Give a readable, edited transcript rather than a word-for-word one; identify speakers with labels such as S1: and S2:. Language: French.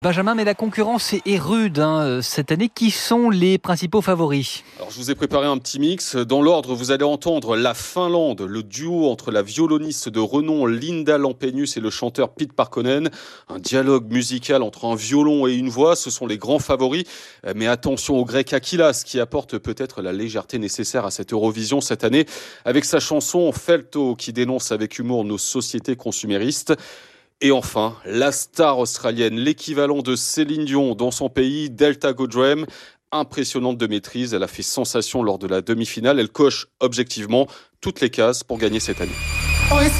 S1: Benjamin, mais la concurrence est rude cette année. Qui sont les principaux favoris?
S2: Alors, je vous ai préparé un petit mix. Dans l'ordre, vous allez entendre la Finlande, le duo entre la violoniste de renom Linda Lampenius et le chanteur Pete Parkkonen. Un dialogue musical entre un violon et une voix, ce sont les grands favoris. Mais attention au grec Akilas, qui apporte peut-être la légèreté nécessaire à cette Eurovision cette année, avec sa chanson Felto, qui dénonce avec humour nos sociétés consuméristes. Et enfin, la star australienne, l'équivalent de Céline Dion dans son pays, Delta Goddard. Impressionnante de maîtrise, elle a fait sensation lors de la demi-finale. Elle coche objectivement toutes les cases pour gagner cette année.